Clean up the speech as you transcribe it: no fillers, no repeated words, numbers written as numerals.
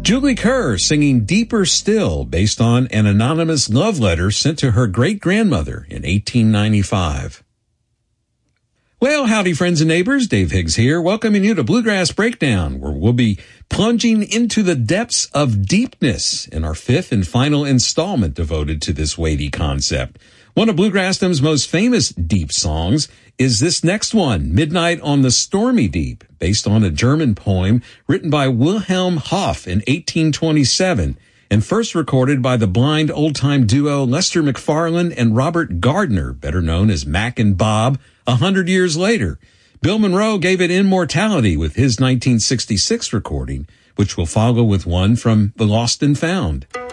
Julie Kerr singing Deeper Still, based on an anonymous love letter sent to her great-grandmother in 1895. Well, howdy friends and neighbors, Dave Higgs here, welcoming you to Bluegrass Breakdown, where we'll be plunging into the depths of deepness in our fifth and final installment devoted to this weighty concept. One of Bluegrassdom's most famous deep songs is this next one, Midnight on the Stormy Deep, based on a German poem written by Wilhelm Hoff in 1827 and first recorded by the blind old-time duo Lester McFarland and Robert Gardner, better known as Mac and Bob, 100 years later. Bill Monroe gave it immortality with his 1966 recording, which will follow with one from The Lost and Found.